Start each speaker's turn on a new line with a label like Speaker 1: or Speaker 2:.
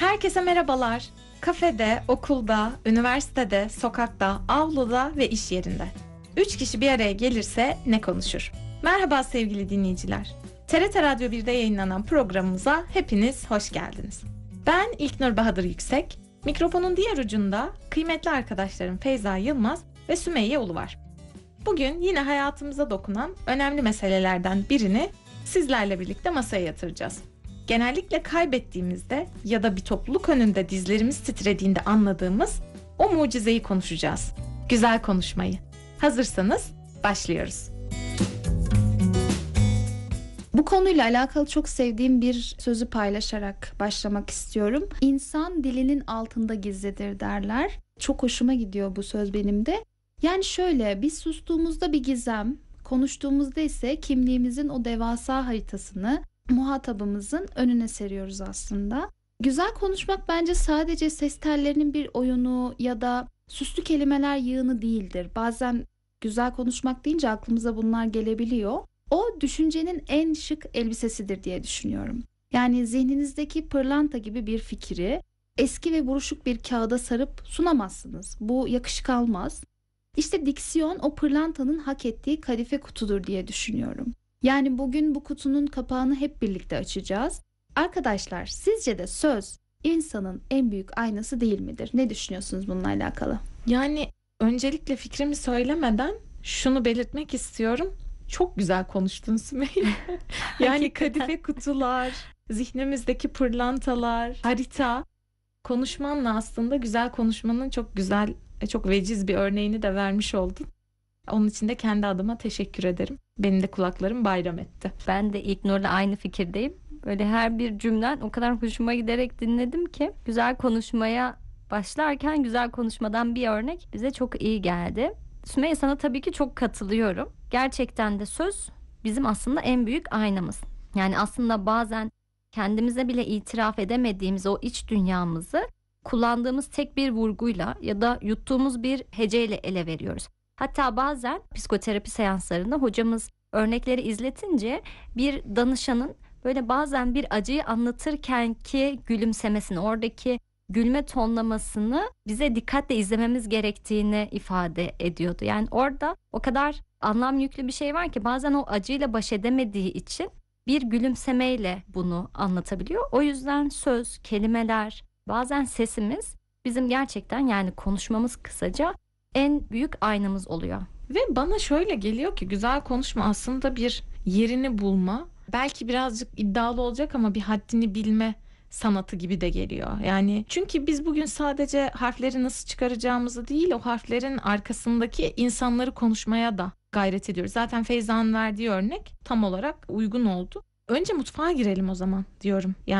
Speaker 1: Herkese merhabalar. Kafede, okulda, üniversitede, sokakta, avluda ve iş yerinde. 3 kişi bir araya gelirse ne konuşur? Merhaba sevgili dinleyiciler. TRT Radyo 1'de yayınlanan programımıza hepiniz hoş geldiniz. Ben İlknur Bahadır Yüksek. Mikrofonun diğer ucunda kıymetli arkadaşlarım Feyza Yılmaz ve Sümeyye Ulu var. Bugün yine hayatımıza dokunan önemli meselelerden birini sizlerle birlikte masaya yatıracağız. Genellikle kaybettiğimizde ya da bir topluluk önünde dizlerimiz titrediğinde anladığımız o mucizeyi konuşacağız. Güzel konuşmayı. Hazırsanız başlıyoruz.
Speaker 2: Bu konuyla alakalı çok sevdiğim bir sözü paylaşarak başlamak istiyorum. İnsan dilinin altında gizlidir derler. Çok hoşuma gidiyor bu söz benim de. Yani şöyle, biz sustuğumuzda bir gizem, konuştuğumuzda ise kimliğimizin o devasa haritasını muhatabımızın önüne seriyoruz aslında. Güzel konuşmak bence sadece ses tellerinin bir oyunu ya da süslü kelimeler yığını değildir. Bazen güzel konuşmak deyince aklımıza bunlar gelebiliyor. O düşüncenin en şık elbisesidir diye düşünüyorum. Yani zihninizdeki pırlanta gibi bir fikri eski ve buruşuk bir kağıda sarıp sunamazsınız. Bu yakışık almaz. İşte diksiyon o pırlantanın hak ettiği kadife kutudur diye düşünüyorum. Yani bugün bu kutunun kapağını hep birlikte açacağız. Arkadaşlar, sizce de söz insanın en büyük aynası değil midir? Ne düşünüyorsunuz bununla alakalı?
Speaker 1: Yani öncelikle fikrimi söylemeden şunu belirtmek istiyorum. Çok güzel konuştun Sümeyye. Yani kadife kutular, zihnimizdeki pırlantalar, harita. Konuşmanla aslında güzel konuşmanın çok güzel, çok veciz bir örneğini de vermiş oldun. Onun için de kendi adıma teşekkür ederim. Benim de kulaklarım bayram etti.
Speaker 3: Ben de İlknur'la aynı fikirdeyim. Böyle her bir cümlen o kadar hoşuma giderek dinledim ki güzel konuşmaya başlarken güzel konuşmadan bir örnek bize çok iyi geldi. Sümeyye, sana tabii ki çok katılıyorum. Gerçekten de söz bizim aslında en büyük aynamız. Yani aslında bazen kendimize bile itiraf edemediğimiz o iç dünyamızı kullandığımız tek bir vurguyla ya da yuttuğumuz bir heceyle ele veriyoruz. Hatta bazen psikoterapi seanslarında hocamız örnekleri izletince bir danışanın böyle bazen bir acıyı anlatırken ki gülümsemesini, oradaki gülme tonlamasını bize dikkatle izlememiz gerektiğini ifade ediyordu. Yani orada o kadar anlam yüklü bir şey var ki bazen o acıyla baş edemediği için bir gülümsemeyle bunu anlatabiliyor. O yüzden söz, kelimeler, bazen sesimiz bizim gerçekten, yani konuşmamız kısaca, en büyük aynamız oluyor.
Speaker 1: Ve bana şöyle geliyor ki güzel konuşma aslında bir yerini bulma. Belki birazcık iddialı olacak ama bir haddini bilme sanatı gibi de geliyor. Yani çünkü biz bugün sadece harfleri nasıl çıkaracağımızı değil, o harflerin arkasındaki insanları konuşmaya da gayret ediyoruz. Zaten Feyza'nın verdiği örnek tam olarak uygun oldu. Önce mutfağa girelim o zaman diyorum. Yani